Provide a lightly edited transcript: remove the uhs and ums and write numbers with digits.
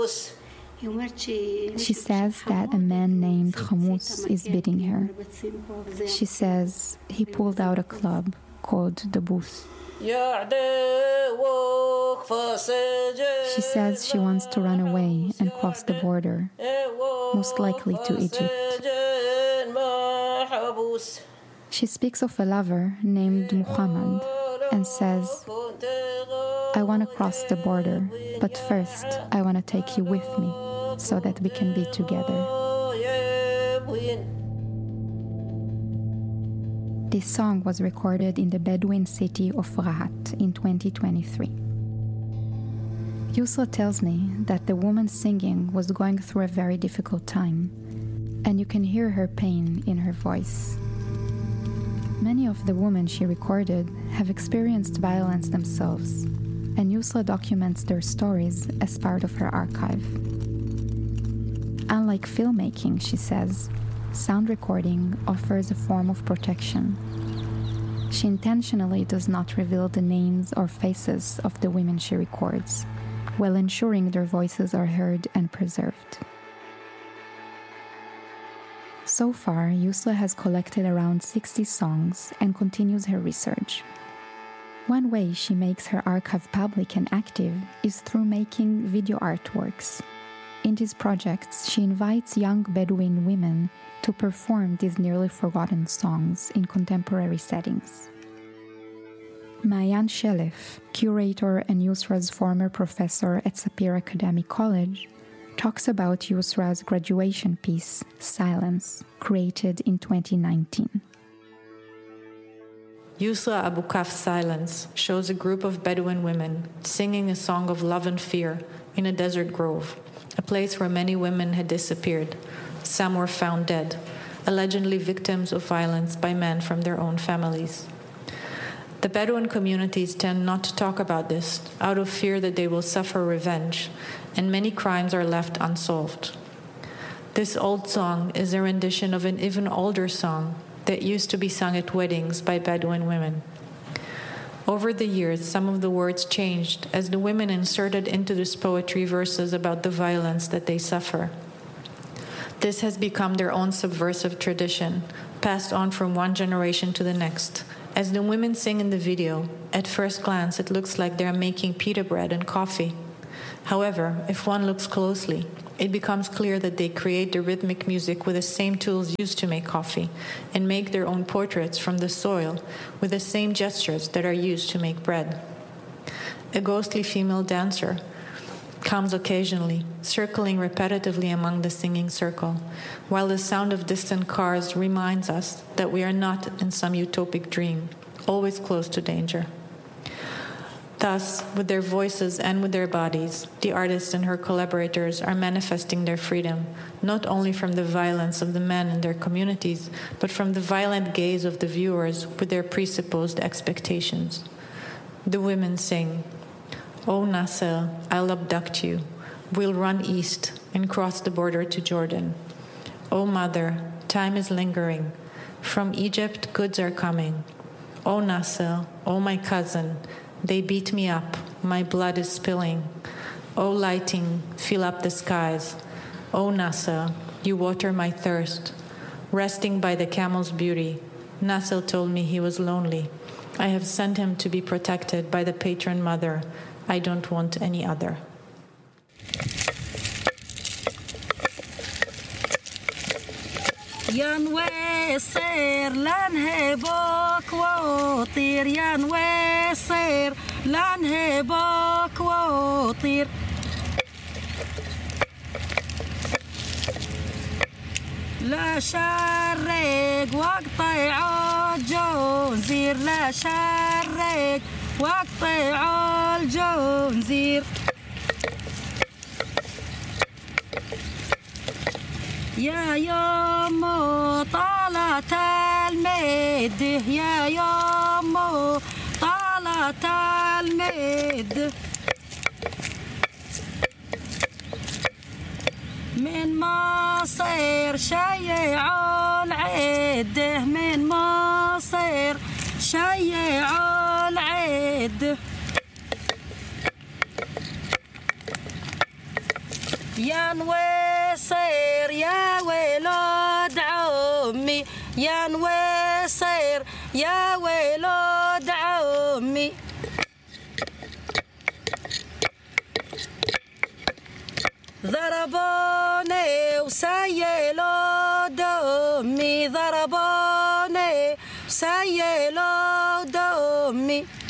She says that a man named Khamus is beating her. She says he pulled out a club called the Bus. She says she wants to run away and cross the border, most likely to Egypt. She speaks of a lover named Muhammad and says, I want to cross the border, but first I want to take you with me so that we can be together. This song was recorded in the Bedouin city of Rahat in 2023. Yusra tells me that the woman singing was going through a very difficult time, and you can hear her pain in her voice. Many of the women she recorded have experienced violence themselves, and Yusra documents their stories as part of her archive. Unlike filmmaking, she says, sound recording offers a form of protection. She intentionally does not reveal the names or faces of the women she records, while ensuring their voices are heard and preserved. So far, Yusra has collected around 60 songs and continues her research. One way she makes her archive public and active is through making video artworks. In these projects, she invites young Bedouin women to perform these nearly forgotten songs in contemporary settings. Maayan Shelef, curator and Yusra's former professor at Sapir Academic College, talks about Yusra's graduation piece, Silence, created in 2019. Yusra Abu Kaf's Silence shows a group of Bedouin women singing a song of love and fear in a desert grove, a place where many women had disappeared. Some were found dead, allegedly victims of violence by men from their own families. The Bedouin communities tend not to talk about this out of fear that they will suffer revenge, and many crimes are left unsolved. This old song is a rendition of an even older song that used to be sung at weddings by Bedouin women. Over the years, some of the words changed as the women inserted into this poetry verses about the violence that they suffer. This has become their own subversive tradition, passed on from one generation to the next. As the women sing in the video, at first glance it looks like they are making pita bread and coffee. However, if one looks closely, it becomes clear that they create the rhythmic music with the same tools used to make coffee and make their own portraits from the soil with the same gestures that are used to make bread. A ghostly female dancer comes occasionally, circling repetitively among the singing circle, while the sound of distant cars reminds us that we are not in some utopic dream, always close to danger. Thus, with their voices and with their bodies, the artist and her collaborators are manifesting their freedom, not only from the violence of the men in their communities, but from the violent gaze of the viewers with their presupposed expectations. The women sing, "O Nasser, I'll abduct you. We'll run east and cross the border to Jordan. O mother, time is lingering. From Egypt, goods are coming. O Nasser, O my cousin, they beat me up, my blood is spilling. O lighting, fill up the skies. O Nasser, you water my thirst. Resting by the camel's beauty, Nasser told me he was lonely. I have sent him to be protected by the patron mother. I don't want any other." ينوسر لنهبك وطير ينوسر لنهبك وطير لا شرق واقطع الجنزير لا شرق واقطع الجنزير يا يوم طالت المد يا يوم طالت المد من مصير شيع العد من مصير شيع العد يا نويصير يا ولاد عمي يا نويصير يا ولاد عمي ضربوني وسيلوا دمي ضربوني وسيلوا دمي